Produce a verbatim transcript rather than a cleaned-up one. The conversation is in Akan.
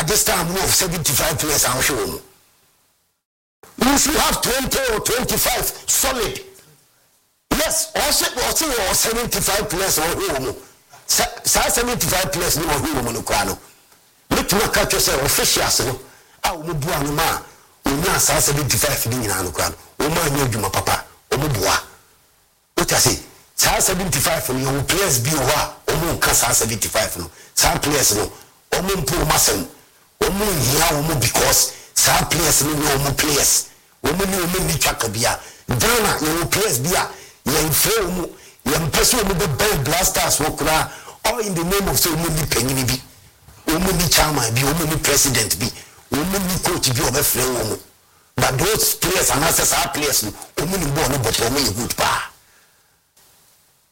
at this time we have seventy-five players and show. We should have twenty or twenty-five solid. Yes, also also or seventy-five players or home. seventy-five players no home no kwano. Let me catch yourself officials no. Ah, we bua no ma. We na seventy-five ni nyina no kwano. O ma nya dwuma papa. O mo bua. What I say? seventy-five no your players bi ho a o mo nka seventy-five no. Some players no o mo mpo masem. O mo hia o mo because some players no no mo players. O mo ni o mo ni twaka bia. Ghana your players bia. Yen frɛ mu yen pɛso mu be blasters wo kura all in the name of so mu ni panyini bi o mu ni chairman bi o mu ni president bi o mu ni coach bi o be frɛ wo mu but those players and access our players o mu ni ball no but o mu good pa